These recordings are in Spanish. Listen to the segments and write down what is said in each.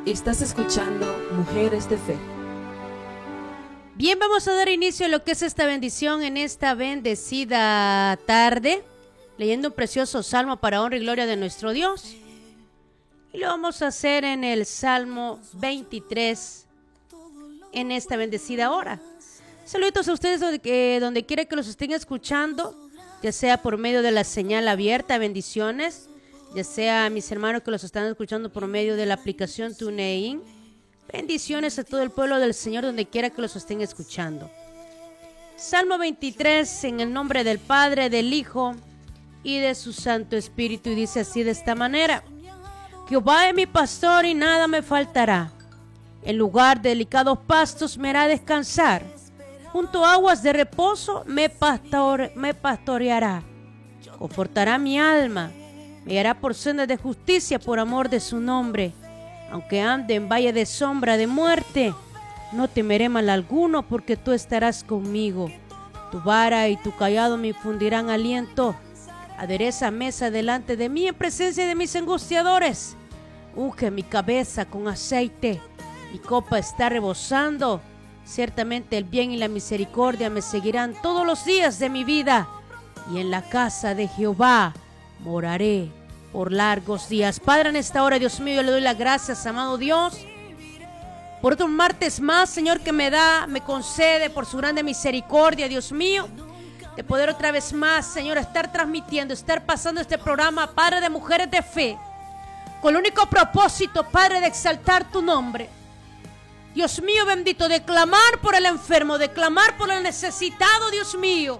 Estás escuchando Mujeres de Fe. Bien, vamos a dar inicio a lo que es esta bendición en esta bendecida tarde, leyendo un precioso salmo para honra y gloria de nuestro Dios. Y lo vamos a hacer en el Salmo 23, en esta bendecida hora. Saludos a ustedes donde quiera que los estén escuchando, ya sea por medio de la señal abierta, bendiciones, ya sea a mis hermanos que los están escuchando por medio de la aplicación TuneIn. Bendiciones a todo el pueblo del Señor donde quiera que los estén escuchando. Salmo 23, en el nombre del Padre, del Hijo y de su Santo Espíritu, y dice así de esta manera: Jehová es mi pastor y nada me faltará. En lugar de delicados pastos me hará descansar. Junto a aguas de reposo me pastoreará. Confortará mi alma. Me guiará por sendas de justicia por amor de su nombre. Aunque ande en valle de sombra de muerte, no temeré mal alguno, porque tú estarás conmigo. Tu vara y tu cayado me infundirán aliento. Adereza mesa delante de mí en presencia de mis angustiadores. Unge mi cabeza con aceite. Mi copa está rebosando. Ciertamente el bien y la misericordia me seguirán todos los días de mi vida. Y en la casa de Jehová moraré por largos días. Padre, en esta hora, Dios mío, yo le doy las gracias, amado Dios, por otro martes más, Señor, que me concede por su grande misericordia, Dios mío, de poder otra vez más, Señor, estar transmitiendo, estar pasando este programa, Padre, de Mujeres de Fe, con el único propósito, Padre, de exaltar tu nombre. Dios mío bendito, de clamar por el enfermo, de clamar por el necesitado, Dios mío.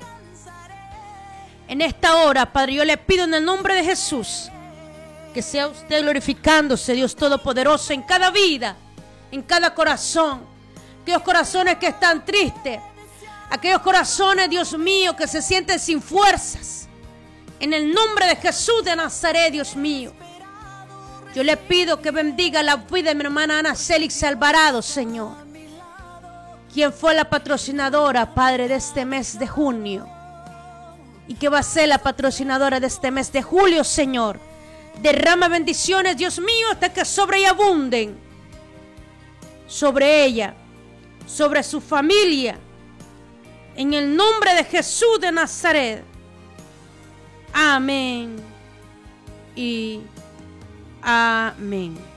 En esta hora, Padre, yo le pido en el nombre de Jesús que sea usted glorificándose, Dios Todopoderoso, en cada vida, en cada corazón. Aquellos corazones que están tristes, aquellos corazones, Dios mío, que se sienten sin fuerzas. En el nombre de Jesús de Nazaret, Dios mío, yo le pido que bendiga la vida de mi hermana Ana Célix Alvarado, Señor, quien fue la patrocinadora, Padre, de este mes de junio, y que va a ser la patrocinadora de este mes de julio, Señor. Derrama bendiciones, Dios mío, hasta que sobre y abunden sobre ella, sobre su familia, en el nombre de Jesús de Nazaret. Amén y amén.